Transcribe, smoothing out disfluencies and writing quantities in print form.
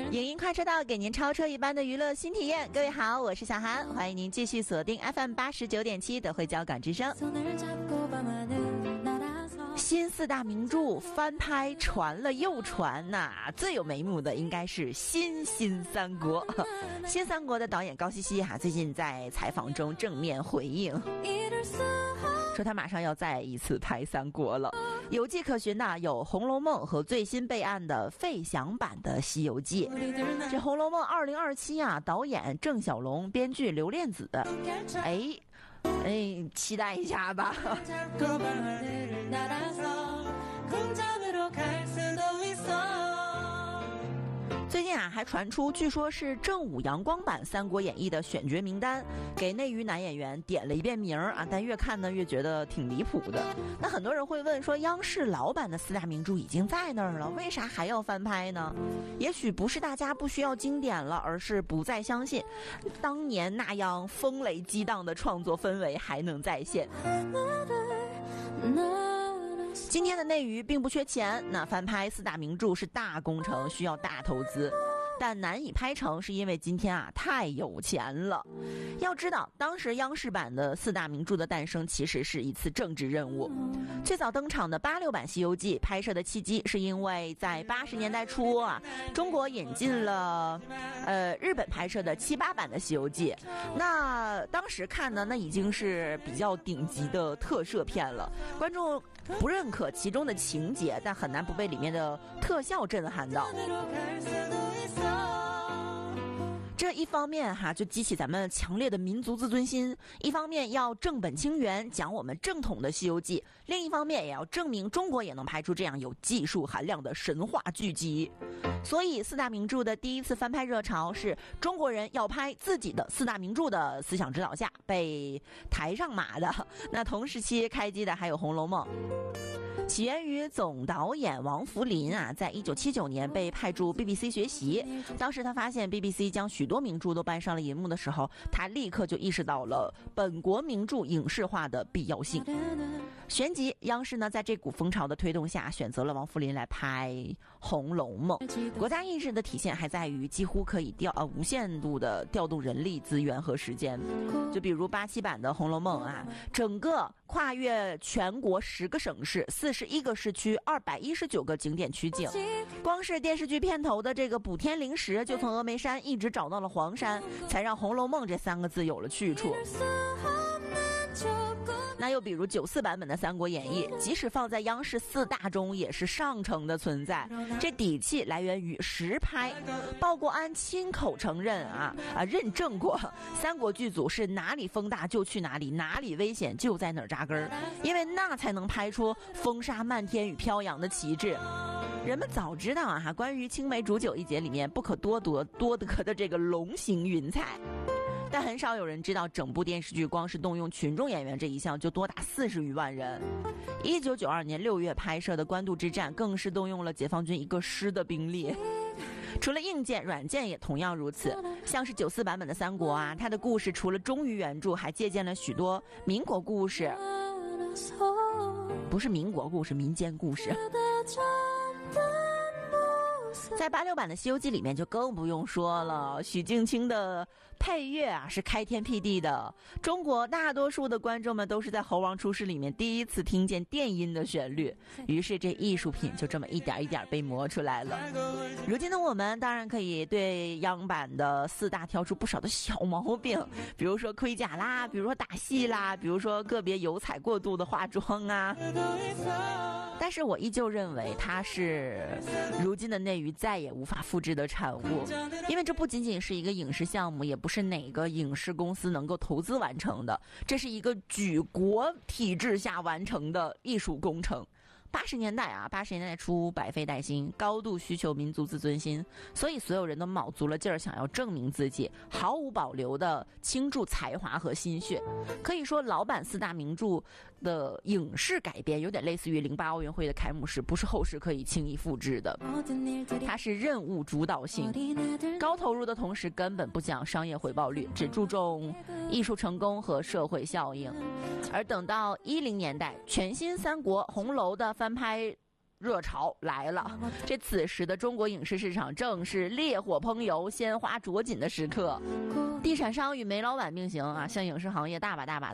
影音快车道给您超车一般的娱乐新体验。各位好，我是小韩，欢迎您继续锁定 FM89.7 的汇交港之声。新四大名著翻拍传了又传呐，最有眉目的应该是新三国。新三国的导演高希希最近在采访中正面回应，说他马上要再一次拍三国了。有迹可循的有《红楼梦》和最新备案的费翔版的《西游记》。这《红楼梦》2027导演郑晓龙，编剧刘恋子。期待一下吧。最近还传出，据说是正午阳光版《三国演义》的选角名单，给内娱男演员点了一遍名但越看呢越觉得挺离谱的。那很多人会问说，央视老版的四大名著已经在那儿了，为啥还要翻拍呢？也许不是大家不需要经典了，而是不再相信当年那样风雷激荡的创作氛围还能再现。今天的内娱并不缺钱，那翻拍四大名著是大工程，需要大投资，但难以拍成是因为今天太有钱了。要知道，当时央视版的四大名著的诞生其实是一次政治任务。最早登场的86版《西游记》拍摄的契机是因为在80年代初中国引进了日本拍摄的78版的《西游记》。那当时看呢，那已经是比较顶级的特摄片了，观众不认可其中的情节，但很难不被里面的特效震撼到。这一方面就激起咱们强烈的民族自尊心，一方面要正本清源，讲我们正统的西游记，另一方面也要证明中国也能拍出这样有技术含量的神话剧集。所以四大名著的第一次翻拍热潮是中国人要拍自己的四大名著的思想指导下被抬上马的。那同时期开机的还有《红楼梦》，起源于总导演王扶林在1979年被派驻 BBC 学习。当时他发现 BBC 将许多名著都搬上了银幕的时候，他立刻就意识到了本国名著影视化的必要性。旋即央视呢在这股风潮的推动下，选择了王扶林来拍《红楼梦》。国家意识的体现还在于几乎可以无限度的调动人力资源和时间。就比如87版的《红楼梦》整个跨越全国10个省市、41个市区、219个景点取景，光是电视剧片头的这个补天灵石就从峨眉山一直找到了黄山，才让《红楼梦》这3个字有了去处。那又比如94版本的《三国演义》，即使放在央视4大中也是上乘的存在，这底气来源于实拍。鲍国安亲口承认认证过三国剧组是哪里风大就去哪里，哪里危险就在哪儿扎根儿，因为那才能拍出风沙漫天与飘扬的旗帜。人们早知道关于青梅煮酒一节里面不可多得的这个龙行云彩，但很少有人知道整部电视剧光是动用群众演员这一项就多达40余万人。1992年6月拍摄的官渡之战更是动用了解放军一个师的兵力。除了硬件，软件也同样如此。像是94版本的三国它的故事除了忠于原著，还借鉴了许多民国故事，不是民国故事，民间故事。在86版的《西游记》里面就更不用说了，许镜清的配乐是开天辟地的。中国大多数的观众们都是在《猴王出世》里面第一次听见电音的旋律，于是这艺术品就这么一点一点被磨出来了。如今的我们当然可以对央版的4大挑出不少的小毛病，比如说盔甲啦，比如说打戏啦，比如说个别油彩过度的化妆但是我依旧认为它是如今的内娱再也无法复制的产物，因为这不仅仅是一个影视项目，也不是哪个影视公司能够投资完成的，这是一个举国体制下完成的艺术工程。80年代初百废待兴，高度需求民族自尊心，所以所有人都卯足了劲儿想要证明自己，毫无保留的倾注才华和心血。可以说老版4大名著的影视改编有点类似于08奥运会的开幕式，不是后世可以轻易复制的，它是任务主导性，高投入的同时根本不讲商业回报率，只注重艺术成功和社会效应。而等到10年代全新三国红楼的翻拍热潮来了。此时的中国影视市场正是烈火烹油、鲜花着锦的时刻。地产商与煤老板并行啊，向影视行业大把